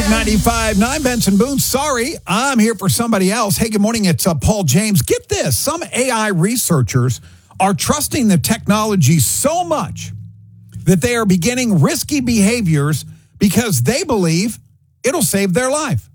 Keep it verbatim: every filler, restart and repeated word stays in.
ninety-five point nine Benson Boone. Sorry, I'm here for somebody else. Hey, good morning. It's uh, Paul James. Get this. Some A I researchers are trusting the technology so much that they are beginning risky behaviors because they believe it'll save their life.